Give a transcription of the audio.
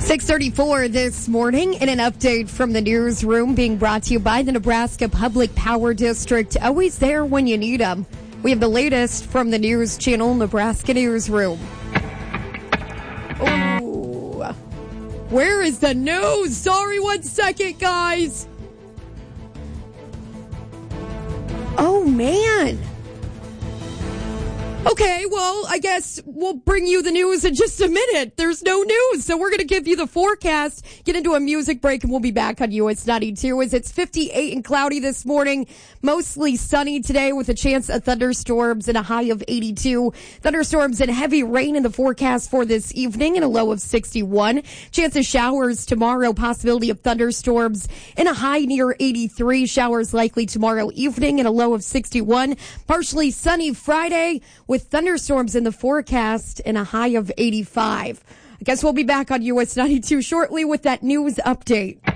6:34 this morning in an update from the newsroom being brought to you by the Nebraska Public Power District. Always there when you need them. We have the latest from the News Channel Nebraska Newsroom. Oh, where is the news? Sorry, 1 second, guys. Oh, man. Okay, well, I guess we'll bring you the news in just a minute. There's no news, so we're going to give you the forecast, get into a music break, and we'll be back on US 92 as it's 58 and cloudy this morning. Mostly sunny today with a chance of thunderstorms and a high of 82. Thunderstorms and heavy rain in the forecast for this evening and a low of 61. Chance of showers tomorrow, possibility of thunderstorms and a high near 83. Showers likely tomorrow evening and a low of 61. Partially sunny Friday with thunderstorms in the forecast and a high of 85. I guess we'll be back on US 92 shortly with that news update.